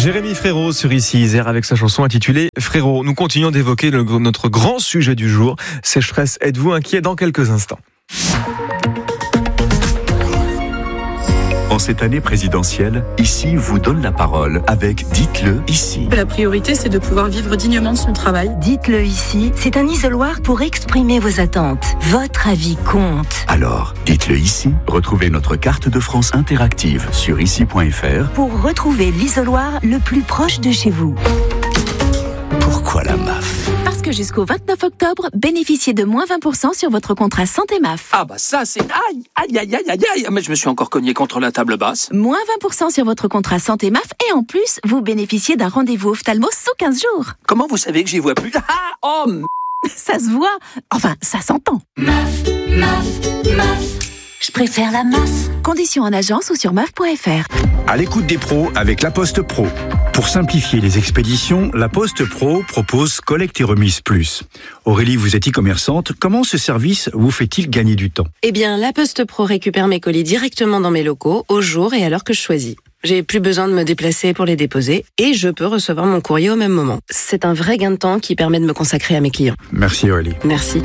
Jérémy Frérot sur Ici Isère avec sa chanson intitulée Frérot. Nous continuons d'évoquer notre grand sujet du jour. Sécheresse, êtes-vous inquiet dans quelques instants? En cette année présidentielle, Ici vous donne la parole avec Dites-le ici. La priorité, c'est de pouvoir vivre dignement de son travail. Dites-le ici, c'est un isoloir pour exprimer vos attentes. Votre avis compte. Alors, dites-le ici. Retrouvez notre carte de France interactive sur ici.fr. Pour retrouver l'isoloir le plus proche de chez vous. Pourquoi la MAF? Parce que jusqu'au 29 octobre, bénéficiez de moins 20% sur votre contrat santé MAF. Ah bah ça c'est... Aïe. Mais je me suis encore cogné contre la table basse. Moins 20% sur votre contrat santé MAF et en plus, vous bénéficiez d'un rendez-vous ophtalmo sous 15 jours. Comment vous savez que j'y vois plus? Ça se voit. Enfin, ça s'entend. MAF. Je préfère la MAF. Conditions en agence ou sur MAF.fr. À l'écoute des pros avec La Poste Pro. Pour simplifier les expéditions, La Poste Pro propose Collecte et Remise Plus. Aurélie, vous êtes e-commerçante. Comment ce service vous fait-il gagner du temps? Eh bien, La Poste Pro récupère mes colis directement dans mes locaux, au jour et à l'heure que je choisis. J'ai plus besoin de me déplacer pour les déposer et je peux recevoir mon courrier au même moment. C'est un vrai gain de temps qui permet de me consacrer à mes clients. Merci Aurélie. Merci.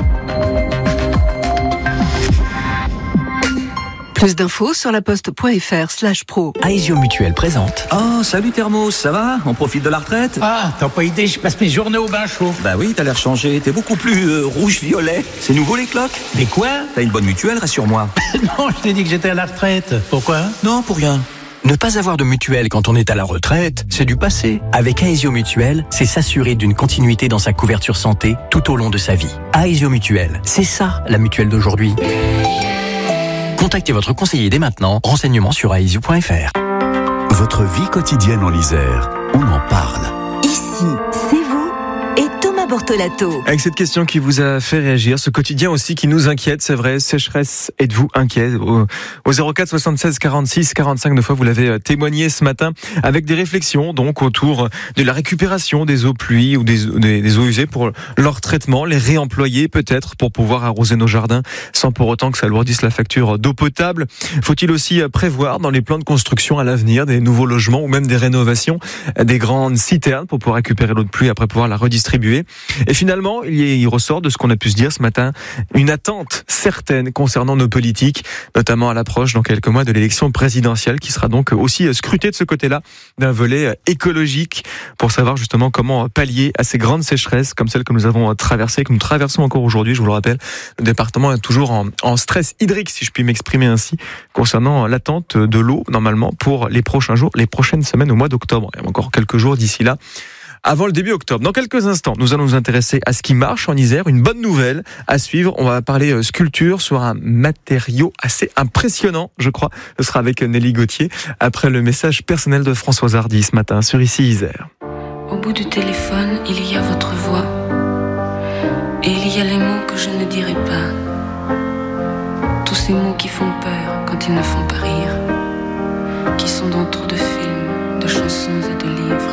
Plus d'infos sur laposte.fr/pro. Aesio Mutuelle présente. Oh, salut Thermos, ça va? On profite de la retraite? Ah, t'as pas idée, je passe mes journées au bain chaud. Bah oui, t'as l'air changé, t'es beaucoup plus rouge-violet. C'est nouveau les cloques? Mais quoi? T'as une bonne mutuelle, rassure-moi. Non, je t'ai dit que j'étais à la retraite. Pourquoi? Non, pour rien. Ne pas avoir de mutuelle quand on est à la retraite, c'est du passé. Avec Aesio Mutuelle, c'est s'assurer d'une continuité dans sa couverture santé tout au long de sa vie. Aesio Mutuelle, c'est ça la mutuelle d'aujourd'hui. Contactez votre conseiller dès maintenant. Renseignements sur aesio.fr. Votre vie quotidienne en Isère, on en parle. Ici, c'est vous et Thomas Bortolato. Avec cette question qui vous a fait réagir, ce quotidien aussi qui nous inquiète, c'est vrai, sécheresse, êtes-vous inquiet? Au 04 76 46 45, 2 fois, vous l'avez témoigné ce matin, avec des réflexions donc autour de la récupération des eaux pluie ou des eaux usées pour leur traitement, les réemployer peut-être pour pouvoir arroser nos jardins sans pour autant que ça alourdisse la facture d'eau potable. Faut-il aussi prévoir dans les plans de construction à l'avenir des nouveaux logements ou même des rénovations, des grandes citernes pour pouvoir récupérer l'eau de pluie après pouvoir la redistribuer? Et finalement, il ressort de ce qu'on a pu se dire ce matin, une attente certaine concernant nos politiques, notamment à l'approche dans quelques mois de l'élection présidentielle qui sera donc aussi scrutée de ce côté-là d'un volet écologique pour savoir justement comment pallier à ces grandes sécheresses comme celles que nous avons traversées, que nous traversons encore aujourd'hui. Je vous le rappelle, le département est toujours en stress hydrique, si je puis m'exprimer ainsi, concernant l'attente de l'eau normalement pour les prochains jours, les prochaines semaines au mois d'octobre. Il y a encore quelques jours d'ici là, avant le début octobre. Dans quelques instants, nous allons nous intéresser à ce qui marche en Isère. Une bonne nouvelle à suivre. On va parler sculpture sur un matériau assez impressionnant, je crois. Ce sera avec Nelly Gauthier, après le message personnel de Françoise Hardy ce matin sur Ici Isère. Au bout du téléphone, il y a votre voix. Et il y a les mots que je ne dirai pas. Tous ces mots qui font peur quand ils ne font pas rire. Qui sont dans trop de films, de chansons et de livres.